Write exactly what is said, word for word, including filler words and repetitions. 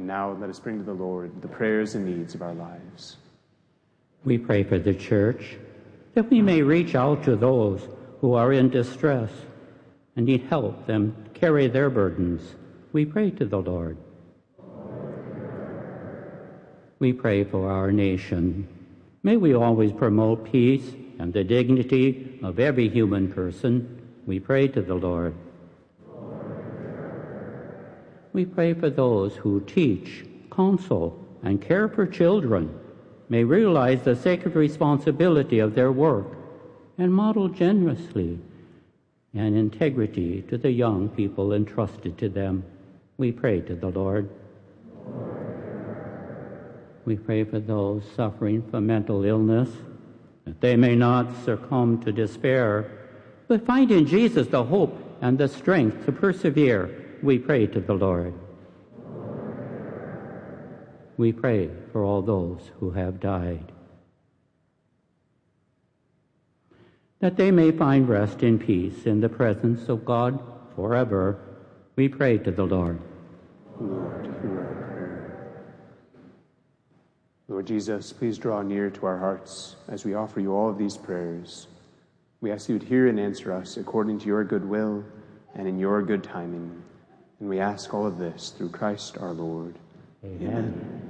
And now let us bring to the Lord the prayers and needs of our lives. We pray for the Church, that we may reach out to those who are in distress and need help them carry their burdens. We pray to the Lord. We pray for our nation. May we always promote peace and the dignity of every human person. We pray to the Lord. We pray for those who teach, counsel, and care for children. May realize the sacred responsibility of their work and model generously and integrity to the young people entrusted to them. We pray to the Lord. We pray for those suffering from mental illness, that they may not succumb to despair, but find in Jesus the hope and the strength to persevere. We pray to the Lord. We pray for all those who have died, that they may find rest in peace in the presence of God forever. We pray to the Lord. Lord, hear our prayer. Lord Jesus, please draw near to our hearts as we offer you all of these prayers. We ask you to hear and answer us according to your good will and in your good timing. And we ask all of this through Christ our Lord. Amen. Amen.